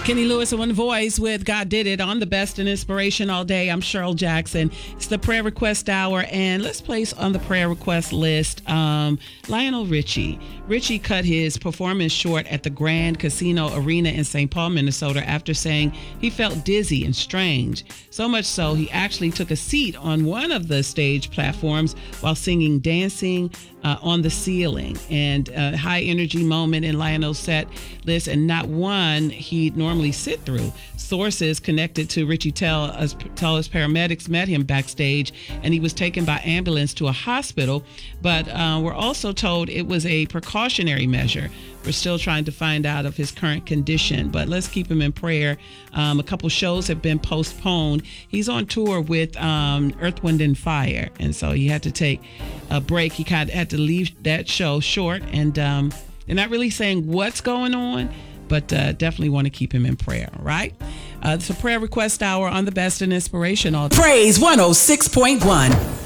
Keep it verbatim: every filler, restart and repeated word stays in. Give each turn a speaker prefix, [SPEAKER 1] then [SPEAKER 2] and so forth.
[SPEAKER 1] Kenny Lewis and One Voice with God Did It on the Best in Inspiration All Day. I'm Cheryl Jackson. It's the prayer request hour, and let's place on the prayer request list um, Lionel Richie. Richie cut his performance short at the Grand Casino Arena in Saint Paul, Minnesota, after saying he felt dizzy and strange. So much so, he actually took a seat on one of the stage platforms while singing Dancing uh, on the Ceiling, and a high energy moment in Lionel's set list, and not one he'd normally sit through. Sources connected to Richie tell us, tell us paramedics met him backstage, and he was taken by ambulance to a hospital, but uh, we're also told it was a precautionary measure. We're still trying to find out of his current condition, but let's keep him in prayer. Um, a couple shows have been postponed. He's on tour with um, Earth, Wind, and Fire, and so he had to take a break. He kind of had to leave that show short, and um, they're not really saying what's going on, but uh, definitely want to keep him in prayer, all right? Uh, it's a prayer request hour on the Best in Inspiration. All
[SPEAKER 2] Praise one oh six point one.